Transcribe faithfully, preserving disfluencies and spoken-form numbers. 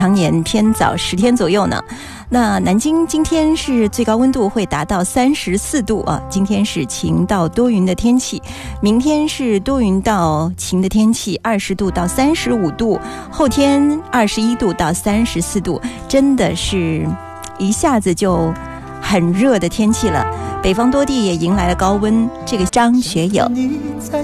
常年偏早十天左右呢。那南京今天是最高温度会达到三十四度啊，今天是晴到多云的天气，明天是多云到晴的天气，二十度到三十五度，后天二十一度到三十四度，真的是一下子就很热的天气了。北方多地也迎来了高温。这个张学友。